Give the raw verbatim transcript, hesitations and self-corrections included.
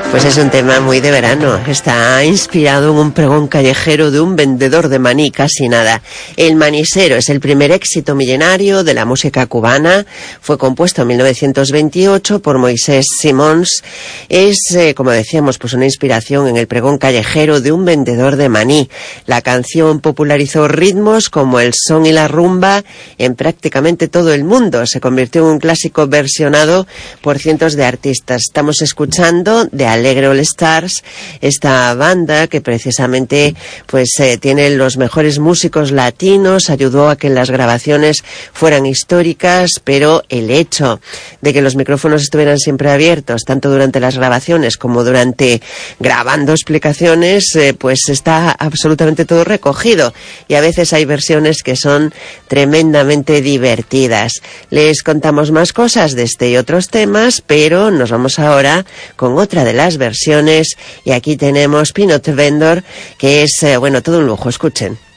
Pues es un tema muy de verano. Está inspirado en un pregón callejero de un vendedor de maní, casi nada. El Manisero es el primer éxito millonario de la música cubana. Fue compuesto en mil novecientos veintiocho por Moisés Simons. Es, eh, como decíamos, pues una inspiración en el pregón callejero de un vendedor de maní. La canción popularizó ritmos como el son y la rumba en prácticamente todo el mundo. Se convirtió en un clásico versionado por cientos de artistas. Estamos escuchando de Alegre All Stars, esta banda que precisamente pues eh, tiene los mejores músicos latinos, ayudó a que las grabaciones fueran históricas, pero el hecho de que los micrófonos estuvieran siempre abiertos, tanto durante las grabaciones como durante grabando explicaciones, eh, pues está absolutamente todo recogido, y a veces hay versiones que son tremendamente divertidas. Les contamos más cosas de este y otros temas, pero nos vamos ahora con otra de las versiones, y aquí tenemos Peanut Vendor, que es, eh, bueno, todo un lujo. Escuchen.